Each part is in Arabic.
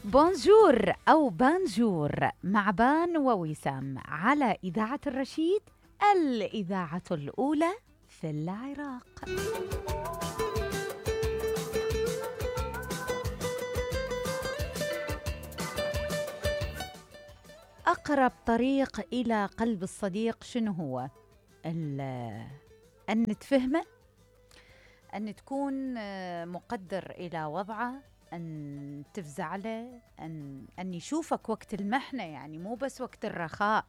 بونجور أو بانجور مع بان ووسام على إذاعة الرشيد، الإذاعة الأولى في العراق. أقرب طريق إلى قلب الصديق شنو هو؟ أن تفهمه، أن تكون مقدر إلى وضعه، أن تفزع له، أن يشوفك وقت المحنة، يعني مو بس وقت الرخاء،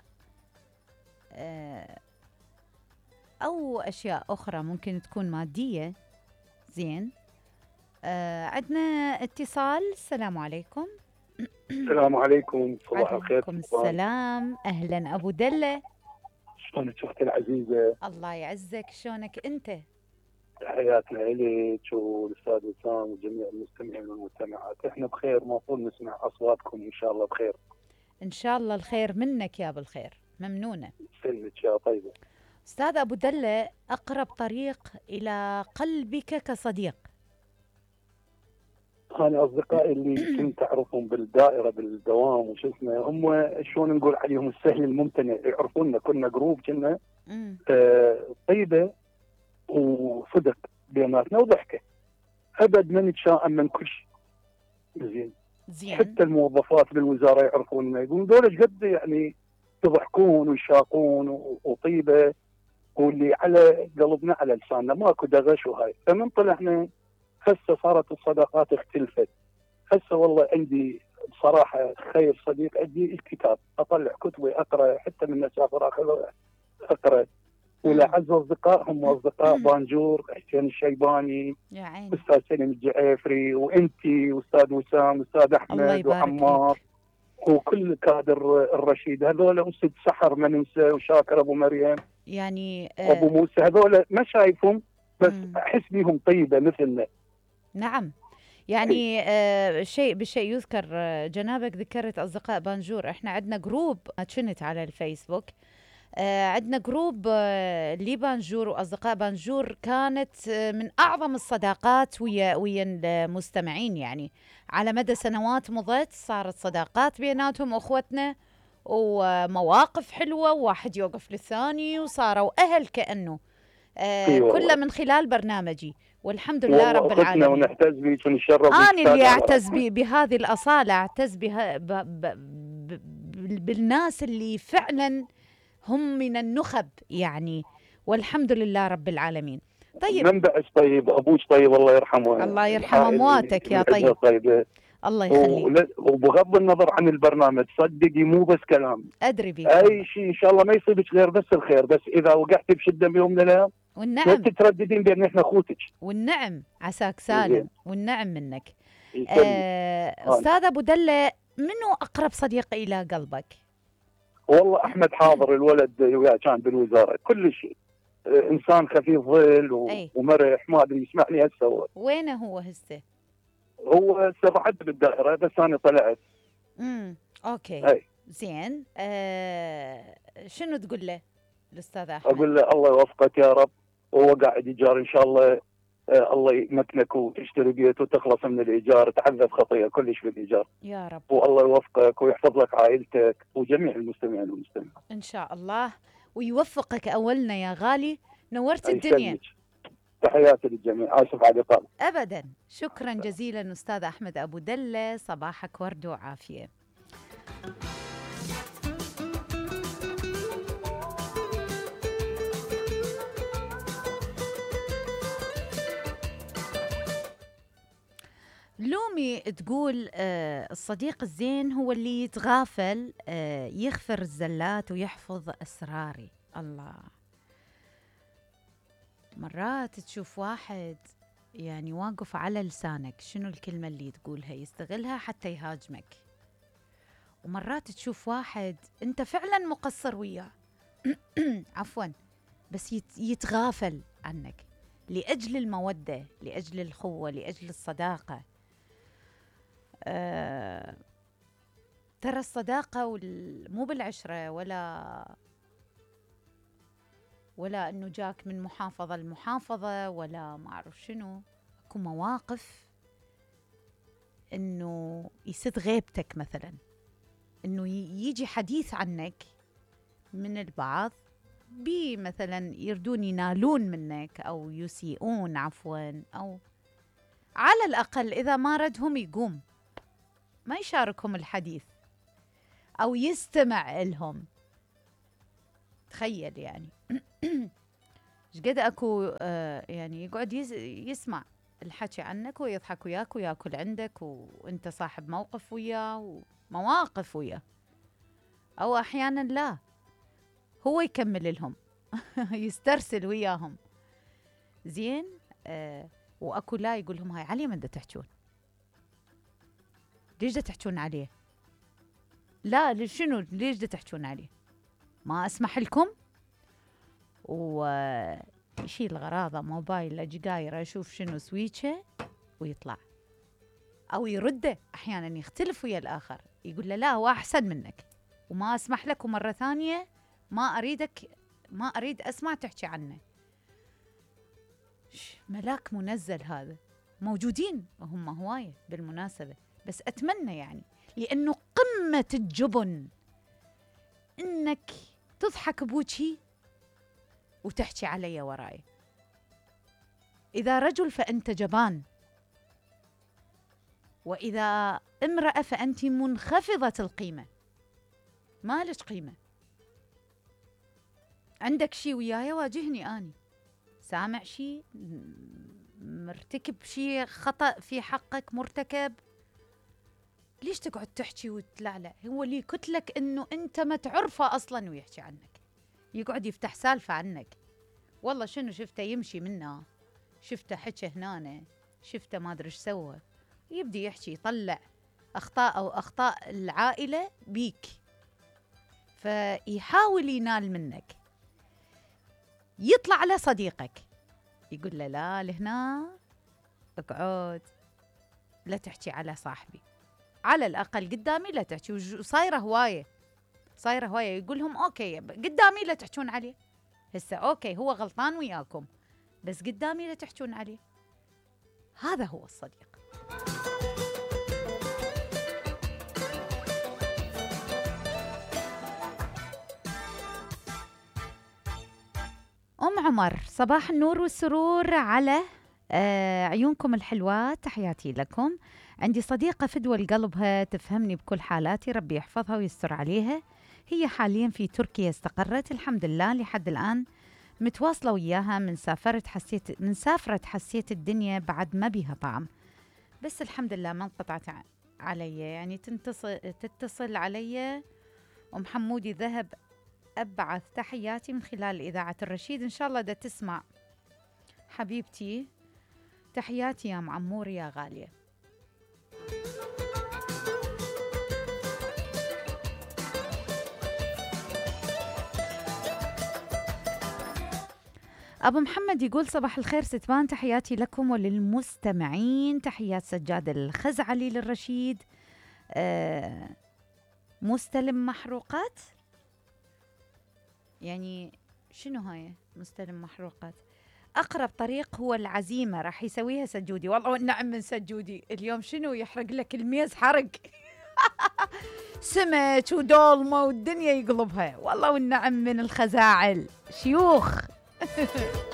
أو أشياء أخرى ممكن تكون مادية. زين. عندنا اتصال. السلام عليكم. السلام عليكم، صباح الخير. عليكم السلام، أهلا أبو دلة. شلونك اختي العزيزة؟ الله يعزك، شلونك أنت؟ تحياتنا إليك والاستاذ وسام وجميع المستمعين والمستمعات، احنا بخير، المفروض نسمع اصواتكم ان شاء الله بخير. إن شاء الله الخير منك يا بالخير، ممنونة. سلمك يا طيبة. أستاذ أبو دلة، أقرب طريق إلى قلبك كصديق؟ أنا أصدقائي اللي كنت أعرفهم بالدائرة بالدوام وش اسمه، هم شلون نقول عليهم السهل الممتنع، يعرفونا، كنا جروب، كنا طيبة وصدق بيناتنا وضحكة، أبد ما نتشائم من كل شيء. زين. حتى الموظفات بالوزارة يعرفونا، يقولون دول ايش قد يعني يضحكون ويشاقون وطيبة، واللي على قلبنا على لساننا، ماكو دغش وهاي. فمن طلعنا هسه صارت الصداقات اختلفت. هسه والله عندي بصراحة خير صديق عندي الكتاب، أطلع كتبي أقرأ، حتى من أسافر أقرأ. ولأعز أصدقاء هم أصدقاء بانجور، حسين الشيباني، أستاذ سليم الجعيفري، وأنتي وأستاذ وسام وأستاذ أحمد وعمار وكل كادر الرشيد، هذول وسد سحر ما ننسى، وشاكر أبو مريم يعني أبو موسى، هذول ما شايفهم بس أحس بيهم طيبة مثلنا. نعم. يعني شيء بشيء يذكر، جنابك ذكرت أصدقاء بانجور، احنا عندنا جروب كنت على الفيسبوك، عندنا جروب لبانجور وأصدقاء بانجور، كانت من أعظم الصداقات ويا المستمعين، يعني على مدى سنوات مضت صارت صداقات بيناتهم أخوتنا، ومواقف حلوة، وواحد يوقف للثاني، وصاروا أهل كأنه كله من خلال برنامجي، والحمد لله رب العالمين. ونحتز بيك ونشرف. أنا اللي أعتز بهذه الأصالة، أعتز بالناس اللي فعلا هم من النخب يعني، والحمد لله رب العالمين. طيب، منبعش طيب، أبوك طيب، الله يرحمه. الله يرحم أمواتك يا طيب. طيبة. الله يخليك. وبغض النظر عن البرنامج، صدقي مو بس كلام، أدري بيك، أي شيء إن شاء الله ما يصيبك غير بس الخير، بس إذا وقعتي بشدة بيوم من الأيام والنعم لا تترددين بأن إحنا أخوتك. والنعم، عساك سالم، والنعم منك. أستاذ أبو دلة، منو أقرب صديق إلى قلبك؟ والله أحمد حاضر، الولد وياه كان بالوزارة، كل شيء إنسان خفيف ظل ومرح، ما أدري يسمعني هسه. وينه هو هسه؟ هو بعد بالدائرة، بس أنا طلعت. أوكي. زين. شنو تقول له الأستاذ أحمد؟ أقول له الله يوفقك يا رب، وهو قاعد إيجار إن شاء الله، الله يمكنك وتشتري بيت وتخلص من الإيجار، تعذب خطية كلش بالإيجار يا رب، والله يوفقك ويحفظ لك عائلتك وجميع المستمعين والمستمعات إن شاء الله، ويوفقك أولنا يا غالي، نورت الدنيا. تحياتي للجميع، آسف على الإطالة. أبدا، شكرا جزيلا أستاذ أحمد أبو دلة، صباحك ورد وعافية. لومي تقول الصديق الزين هو اللي يتغافل، يغفر الزلات ويحفظ أسراري. الله، مرات تشوف واحد يعني واقف على لسانك شنو الكلمة اللي تقولها، يستغلها حتى يهاجمك، ومرات تشوف واحد انت فعلا مقصر وياه عفوا، بس يتغافل عنك لأجل المودة، لأجل الخوة، لأجل الصداقة. ترى الصداقة مو بالعشرة ولا انه جاك من محافظة لمحافظة ولا ما اعرف شنو، اكو مواقف انه يسد غيبتك مثلا، إنه يجي حديث عنك من البعض مثلا يردون ينالون منك أو يسيئون عفوا، أو على الأقل إذا ما ردهم يقوم ما يشاركهم الحديث أو يستمع لهم. تخيل يعني قد أكو يعني يقعد يسمع الحكي عنك ويضحك وياك وياكل عندك وانت صاحب موقف وياه ومواقف وياه، أو أحيانا لا، هو يكمل لهم يسترسل وياهم زين. وأكو لا يقول لهم هاي علي من دا تحجون، ليش دا تحجون عليه؟ لا شنو ليش دا تحجون عليه؟ ما أسمح لكم. ويشيل غراضه موبايل جايره يشوف شنو سويتشه ويطلع، أو يرده. أحيانا يختلف ويا الآخر يقول له لا هو أحسن منك وما أسمح لك، ومرة ثانية ما أريد أسمع تحكي عنه. ملاك منزل هذا، موجودين هم هواية بالمناسبة، بس أتمنى يعني، لأنه قمة الجبن إنك تضحك بوجهي وتحكي علي وراي. إذا رجل فأنت جبان، وإذا امرأة فأنت منخفضة القيمة، ما لك قيمة. عندك شي وياي واجهني أني، سامع شي، مرتكب شي خطأ في حقك مرتكب، ليش تقعد تحكي وتلعلع؟ هو اللي كتلك إنه أنت ما تعرفه أصلاً ويحكي عنك، يقعد يفتح سالفة عنك. والله شنو شفته يمشي منا، شفته حكى هنا، شفته ما أدري إيش سوى، يبدي يحكي يطلع أخطاء أو أخطاء العائلة بيك، فيحاول ينال منك. يطلع على صديقك يقول له لا لهنا اقعد، لا تحكي على صاحبي، على الأقل قدامي لا تحكي. وصايرة هواية يقول لهم أوكي قدامي لا تحكون عليه، هسه أوكي هو غلطان وياكم بس قدامي لا تحكون عليه. هذا هو الصديق. أم عمر، صباح النور والسرور على عيونكم الحلوات، تحياتي لكم. عندي صديقة فدوى لقلبها تفهمني بكل حالاتي، ربي يحفظها ويستر عليها. هي حاليا في تركيا، استقرت الحمد لله لحد الآن، متواصلة وياها. من سافرت حسيت الدنيا بعد ما بيها طعم، بس الحمد لله ما انقطعت علي، يعني تتصل علي. أم حمودي ذهب أبعث تحياتي من خلال إذاعة الرشيد، إن شاء الله دا تسمع حبيبتي. تحياتي يا معمور يا غالية. أبو محمد يقول صباح الخير ستبان، تحياتي لكم وللمستمعين. تحيات سجاد الخزعلي للرشيد. مستلم محروقات، يعني شنو هاي مستلم محروقات؟ أقرب طريق هو العزيمة، راح يسويها سجودي. والله والنعم من سجودي اليوم شنو يحرق لك الميز حرق سمك ودولمة والدنيا يقلبها. والله والنعم من الخزاعل شيوخ